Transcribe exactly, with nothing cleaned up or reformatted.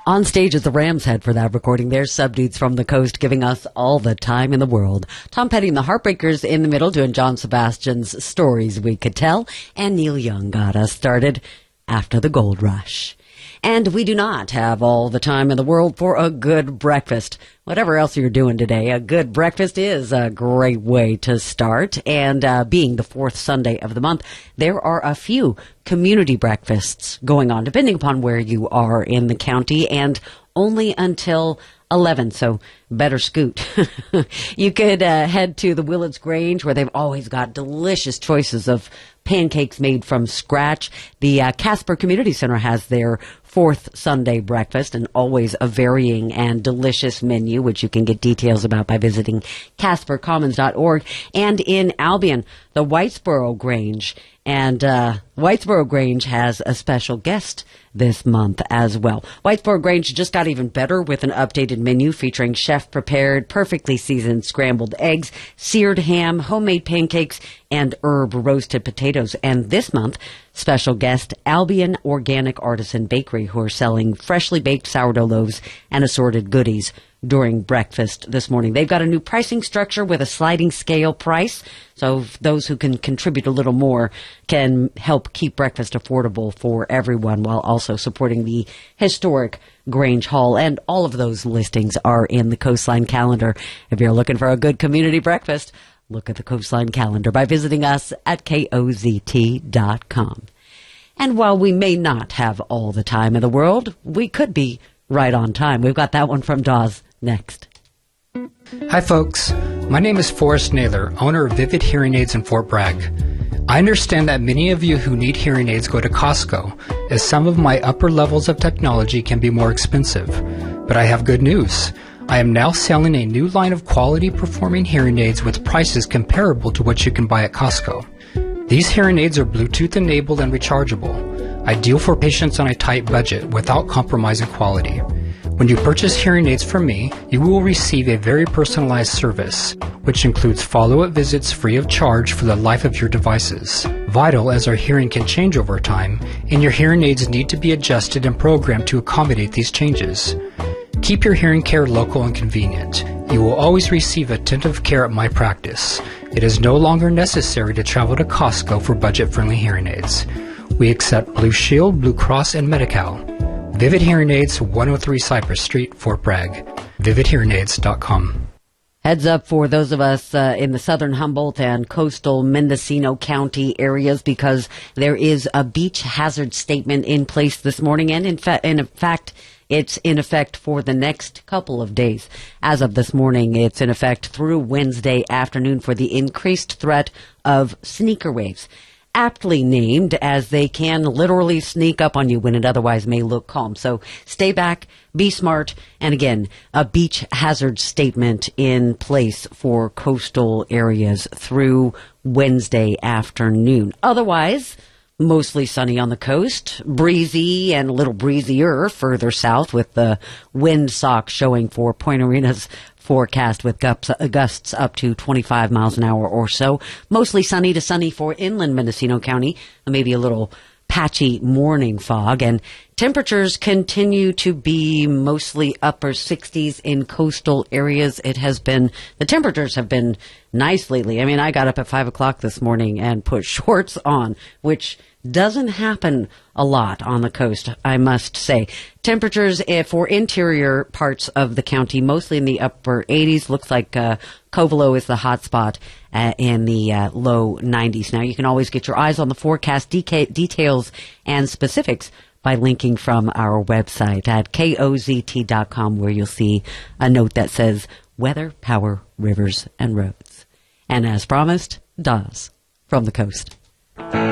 On stage at the Rams Head for that recording. There's Subdudes from the Coast giving us all the time in the world. Tom Petty and the Heartbreakers in the middle doing John Sebastian's Stories We Could Tell. And Neil Young got us started after the gold rush. And we do not have all the time in the world for a good breakfast. Whatever else you're doing today, a good breakfast is a great way to start. And uh, being the fourth Sunday of the month, there are a few community breakfasts going on, depending upon where you are in the county, and only until eleven, so better scoot. You could uh, head to the Willits Grange, where they've always got delicious choices of pancakes made from scratch. The uh, Casper Community Center has their fourth Sunday breakfast, and always a varying and delicious menu, which you can get details about by visiting casper commons dot org. And in Albion, the Whitesboro Grange. And uh, Whitesboro Grange has a special guest this month as well. Whitesboro Grange just got even better with an updated menu featuring chef-prepared, perfectly seasoned scrambled eggs, seared ham, homemade pancakes, and herb roasted potatoes. And this month, special guest Albion Organic Artisan Bakery, who are selling freshly baked sourdough loaves and assorted goodies during breakfast this morning. They've got a new pricing structure with a sliding scale price, so those who can contribute a little more can help keep breakfast affordable for everyone while also supporting the historic Grange Hall. And all of those listings are in the Coastline Calendar. If you're looking for a good community breakfast, look at the Coastline Calendar by visiting us at K O Z T dot com. And while we may not have all the time in the world, we could be right on time. We've got that one from Dawes next. Hi folks, my name is Forrest Naylor, owner of Vivid Hearing Aids in Fort Bragg. I understand that many of you who need hearing aids go to Costco, as some of my upper levels of technology can be more expensive. But I have good news. I am now selling a new line of quality performing hearing aids with prices comparable to what you can buy at Costco. These hearing aids are Bluetooth enabled and rechargeable, ideal for patients on a tight budget without compromising quality. When you purchase hearing aids from me, you will receive a very personalized service, which includes follow-up visits free of charge for the life of your devices. Vital, as our hearing can change over time, and your hearing aids need to be adjusted and programmed to accommodate these changes. Keep your hearing care local and convenient. You will always receive attentive care at my practice. It is no longer necessary to travel to Costco for budget-friendly hearing aids. We accept Blue Shield, Blue Cross, and Medi-Cal. Vivid Hearing Aids, one oh three Cypress Street, Fort Bragg. vivid hearing aids dot com. Heads up for those of us uh, in the southern Humboldt and coastal Mendocino County areas, because there is a beach hazard statement in place this morning, and in, fa- in fact, it's in effect for the next couple of days. As of this morning, it's in effect through Wednesday afternoon for the increased threat of sneaker waves. Aptly named, as they can literally sneak up on you when it otherwise may look calm. So stay back, be smart, and again, a beach hazard statement in place for coastal areas through Wednesday afternoon. Otherwise, mostly sunny on the coast, breezy and a little breezier further south, with the wind sock showing for Point Arena's forecast with gusts up to twenty-five miles an hour or so. Mostly sunny to sunny for inland Mendocino County, maybe a little patchy morning fog, and temperatures continue to be mostly upper sixties in coastal areas. It has been, the temperatures have been nice lately. I mean, I got up at five o'clock this morning and put shorts on, which doesn't happen a lot on the coast, I must say. Temperatures for interior parts of the county, mostly in the upper eighties. Looks like uh, Covelo is the hot spot uh, in the uh, low nineties. Now, you can always get your eyes on the forecast deca- details and specifics by linking from our website at K O Z T dot com, where you'll see a note that says Weather, Power, Rivers, and Roads. And as promised, Dawes from the Coast.